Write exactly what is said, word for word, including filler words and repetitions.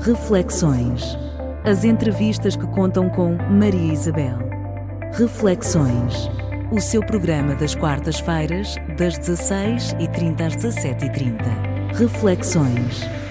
Reflexões. As entrevistas que contam com Maria Isabel. Reflexões. O seu programa das quartas-feiras, das dezasseis e trinta às dezassete e trinta. Reflexões.